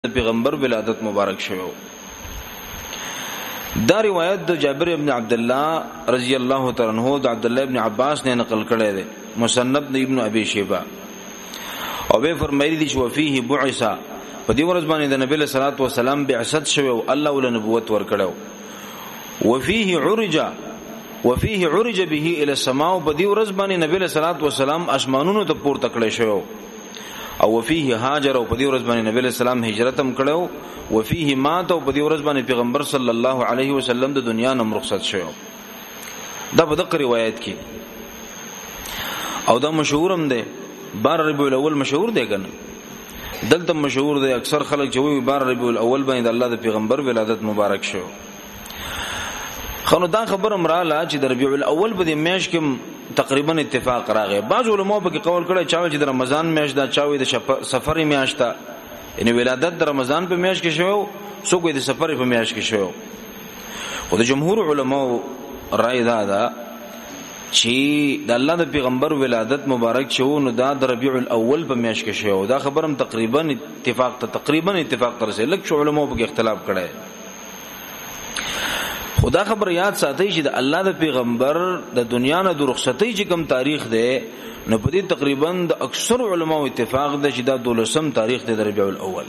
پیغمبر ولادت مبارک شوه. دا روایت د جابر ابن عبد الله رضی الله تعالی عنہ د عبد الله ابن عباس نے نقل کړی دی مصنف د ابن ابي شيبه او به فرمایلی دی چې فيه بعث په دې ورځ باندې د نبی له صلوات و سلام بعثت شوه او الله ول نبوت ور کړو. وفيه عرج به الى السماء په دې ورځ باندې نبی له صلوات و سلام اسمانونو ته پورته کړی شو. او وفيه هاجر او په دې ورځ باندې نبی له سلام هجرت هم کړو. وفيه مات او په دې ورځ باندې پیغمبر صلی الله علیه وسلم د دنیا نه رخصت شو. دا په دغه روایت کې او دا مشهور هم دی 12 ربیع الاول مشهور دی کنه دلته مشهور دی اکثر خلک جوړي 12 ربیع الاول باندې الله د پیغمبر ولادت مبارک شو. خنو دا خبر امراله چې د ربیع الاول په دې میاشت کې تقریبا اتفاق راغی. بعض علماء په کې قول کړي چې د رمضان میاشت دا چاوي د سفر میاشت ده یعنی ولادت د رمضان په میاشت کې شوی سو کوی د سفر په میاشت کې شوی. خو د جمهور علماء رائے دا چې د الله د پیغمبر ولادت مبارک شو نو دا د ربیع الاول په میاشت کې شوی. دا خبرم تقریبا اتفاق تر سره لکه علماء په کې اختلاف کړي. خدا خبر یاد ساتي چې د الله د پیغمبر د دنیا نه د رخصتۍ چې کوم تاریخ دی نو په دې تقریبا د اکثر علماو اتفاق ده چې دا 12 تاریخ دی د ربیع الاول.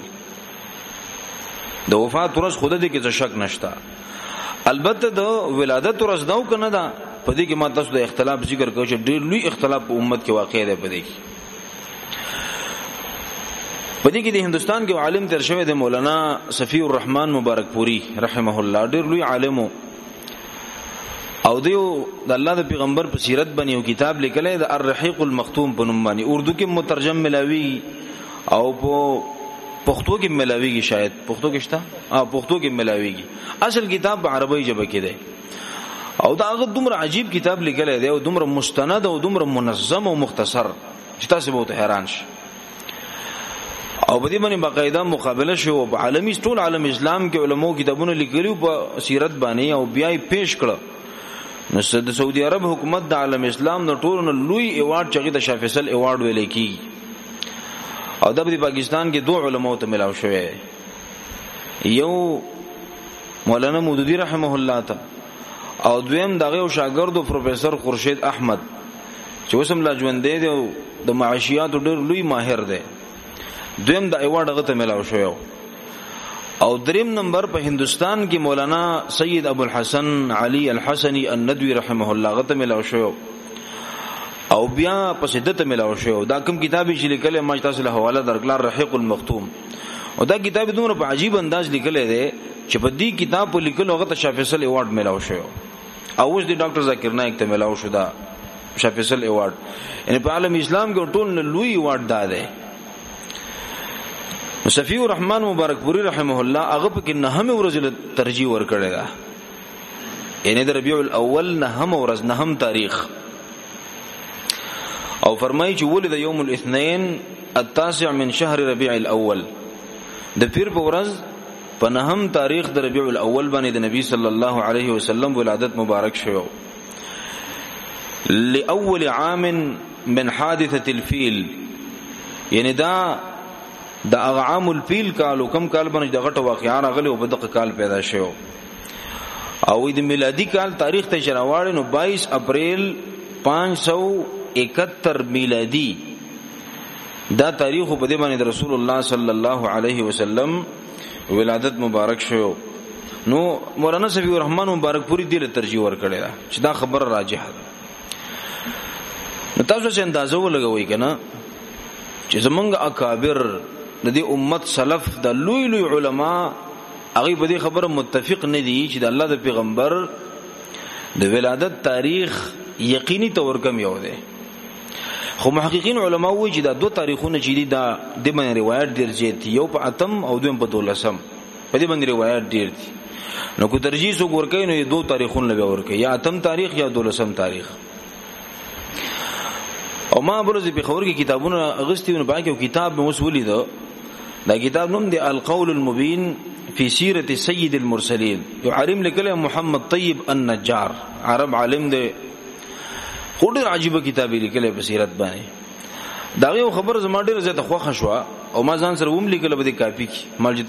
د وفات ورځ خوده دي کې څه شک نشته. البته د ولادت ورځ دا کنه دا په دې کې ما تاسو د اختلاف ذکر کوم چې ډېر لوی اختلاف په امت کې واقع دی. په دې کې د هندستان کې عالم تر شوی د مولانا صفی الرحمن مبارک پوری رحمه الله ډېر لوی عالم او دیو د الله د پیغمبر په سیرت باندې یو کتاب لیکلی د الرحیق المختوم په نوم باندې اردو کې مترجم ملاوی او په پښتو کې ملاویږي شاید پښتو کې شته پښتو کې ملاویږي. اصل کتاب په عربی ژبه کې دی او دا هغه دومره عجیب کتاب لیکلی دی او دومره مستند او دومره منظم او مختصر چې تاسو به حیران شئ. او په دې باندې باقاعده مقابله شو په عالمي ټول عالم اسلام کې علماو کتابونه لیکلي په سیرت باندې او بیا یې پیش کړ. نو د سعودي عرب حکومت د عالم اسلام نو ټول لوی ایوارډ چې د شاه فیصل ایوارډ ویل کی او د پاکستان کې دوه علماو ته ملاو شوی یو مولانا مودودی رحمه الله ته او دویم دغه شاګرد پروفیسور خورشید احمد چې وسم لا ژوند دی د معاشيات ډېر لوی ماهر دی. دویم د ایوارډ هغه ته ملاو شوی او دریم نمبر په هندستان کې مولانا سید ابو الحسن علی الحسنی الندوی رحمه الله غته ملاو شوی او بیا په سدته ملاو شوی. دا کوم کتاب چې لیکل ما تاسو له حواله درکړل الرحیق المختوم او دا کتاب دومره په عجیب انداز لیکل دی چې په دې کتاب په لیکلو هغه ته شاه فیصل ایوارډ ملاو شوی او اوس د ډاکټر ذکر نایک ته ملاو شو دا شاه فیصل ایوارډ. یعنی په عالم اسلام کې ټول لوی ایوارډ دا دی. صفی الرحمن مبارک پوری رحمه الله هغه په کې نهم ورځ ترجیح ورکړی دا یعنی د ربیع الاول نهم ورځ نهم تاریخ او فرمایي چې ولد یوم الاثنين التاسع من شهر ربيع الاول د پیر په ورځ په نهم تاریخ د ربیع الاول باندې د نبی صلی الله علیه وسلم ولادت مبارک شوه. لاول عام من حادثه الفيل یعنی دا د عام الفیل کالو کم کال باندې د غټو واقعا راغلی او په دغه کال پیدا شو او د میلادي کال تاریخ ته شراواړي نو 22 اپریل 571 میلادي دا تاریخ په دې باندې د رسول الله صلی الله علیه وسلم ولادت مبارک شو. نو مولانا صفی الرحمن مبارک پوری دې ترجیح ورکړی چې دا خبر راجح ده. نو تاسو څنګه اندازو لګوي کنه چې زمونږ اکابر د دې امت سلف د لوی لوی علما هغه په دې خبره متفق نه دي چې د الله د پیغمبر د ولادت تاریخ یقیني تور کم یو دی. خو محققین علما وایي چې دا دوه تاریخونه چې دي دا د باندې روایت ډیر زیات یو په اتم او دویم په 12 په دې باندې روایت ډیر دي. نو کو ترجیح وګ ورکې نو دوه تاریخونه به ورکې یا اتم تاریخ یا 12 تاریخ. او ما برزي په خبر کې کتابونه اغستی نو باقي کتاب مو وسولې ده دا کتاب نوم دی القول المبين في سيرة سيد المرسلين یو عالم لیکلی محمد طيب النجار عرب عالم دی خوري عجيبه کتاب لیکلی په سیرت باندې دا یو خبر زما ډیره زیاته خوښه شو او ما ځان سره ووم لیکل به د کاپی کې مال